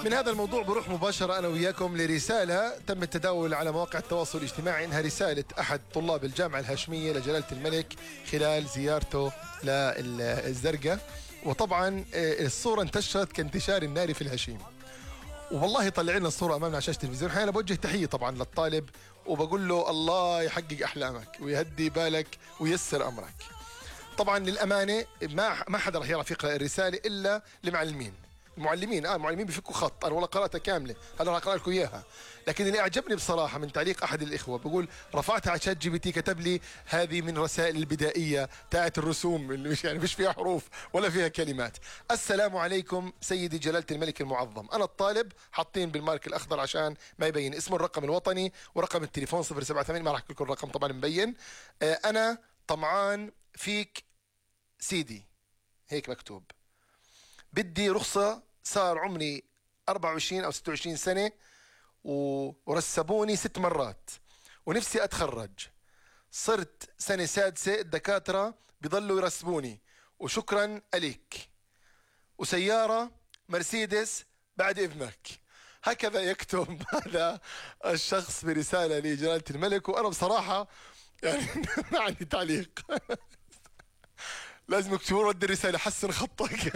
من هذا الموضوع بروح مباشرة أنا وياكم لرسالة تم التداول على مواقع التواصل الاجتماعي، إنها رسالة أحد طلاب الجامعة الهاشمية لجلالة الملك خلال زيارته للزرقاء. وطبعا الصورة انتشرت كانتشار النار في الهشيم، والله طلع لنا الصورة أمامنا على شاشة التلفزيون. أنا بوجه تحية طبعا للطالب وبقول له الله يحقق أحلامك ويهدي بالك وييسر أمرك. طبعا للأمانة ما حدا رح يعرف يقرأ الرسالة إلا المعلمين. المعلمين بيفكوا خط. أنا والله قرأتها كاملة، هلا رح أقرأ لكم إياها. لكن اللي أعجبني بصراحة من تعليق أحد الإخوة بيقول رفعتها على شات جي بي تي، كتب لي هذه من رسائل البدائية تاعت الرسوم اللي مش فيها حروف ولا فيها كلمات. السلام عليكم سيدي جلالة الملك المعظم، أنا الطالب حاطين بالمارك الأخضر عشان ما يبين اسمه، الرقم الوطني ورقم التليفون 078. ما راح أحكي لكم الرقم طبعا مبين. أنا طمعان فيك سيدي، هيك مكتوب. بدي رخصة، صار عمري 24 أو 26 سنة ورسبوني 6 مرات ونفسي أتخرج. صرت سنة سادسة، الدكاترة بيضلوا يرسبوني وشكرا أليك، وسيارة مرسيدس بعد إذنك. هكذا يكتب هذا الشخص برسالة لجلالة الملك. وأنا بصراحة يعني ما عندي تعليق. لازم تكتبوا رد الرسالة حسن خطك.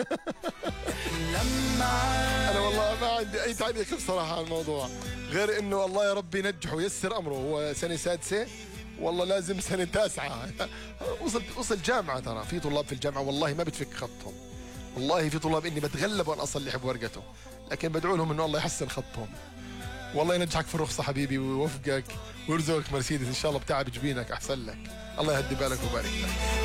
أنا والله ما عندي أي تعليق بصراحة على الموضوع، غير إنه الله يا رب ينجحه ويسر أمره. هو سنة سادسة، والله لازم سنة تاسعة. وصل جامعة. ترى في طلاب في الجامعة والله ما بتفك خطهم، والله في طلاب إني بتغلب وأنا أصلح بورقته، لكن بدعو لهم إنه الله يحسن خطهم. والله ينجحك في الرخصة حبيبي ويوفقك ويرزقك مرسيدس إن شاء الله بتعب جبينك أحسن لك. الله يهدي بالك ويبارك لك.